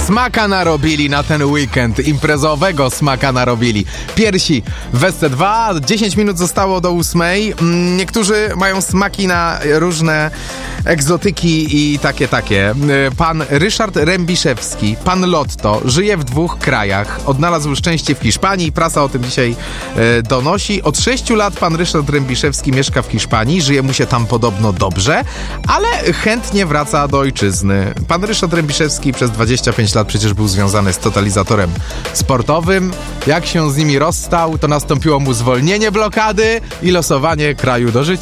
Smaka narobili na ten weekend, imprezowego smaka narobili. Piersi w SC2, 10 minut zostało do 8. Niektórzy mają smaki na różne egzotyki i takie. Pan Ryszard Rębiszewski, pan Lotto, żyje w 2 krajach. Odnalazł szczęście w Hiszpanii, prasa o tym dzisiaj donosi. Od 6 lat pan Ryszard Rębiszewski mieszka w Hiszpanii, żyje mu się tam podobno dobrze, ale chętnie wraca do ojczyzny. Pan Ryszard Rębiszewski przez 25 lat przecież był związany z Totalizatorem sportowym. Jak się z nimi rozstał, to nastąpiło mu zwolnienie blokady i losowanie kraju do życia.